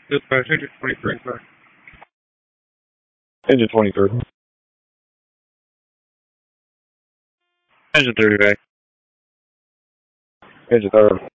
Dispatch, engine 23, sir. Engine 23. Engine 30 back. Engine 30.